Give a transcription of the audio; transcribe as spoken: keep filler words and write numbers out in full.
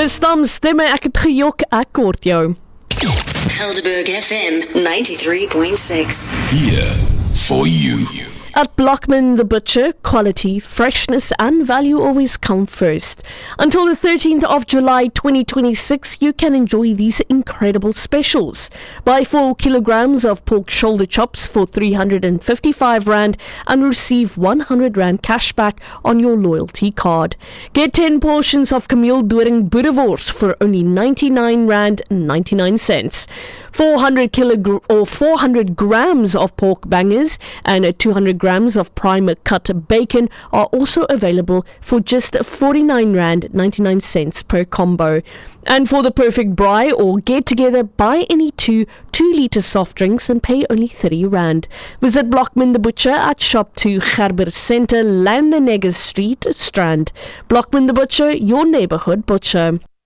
Stam stemme, ek het gejok, ek hoort jou. Helderberg F M ninety-three point six. Here for you. At Blockman the Butcher, quality, freshness and value always come first. Until the thirteenth of July twenty twenty-six, you can enjoy these incredible specials. Buy four kilograms of pork shoulder chops for three hundred fifty-five rand and receive one hundred rand cashback on your loyalty card. Get ten portions of Camille Doring boerewors for only ninety-nine rand ninety-nine cents. four hundred kilogram or four hundred grams of pork bangers and two hundred grams of prime cut bacon are also available for just forty-nine rand ninety-nine cents per combo. And for the perfect braai or get together, buy any two two litre soft drinks and pay only thirty rand. Visit Blockman the Butcher at Shop two Gerber Centre, Landenegger Street, Strand. Blockman the Butcher, your neighbourhood butcher.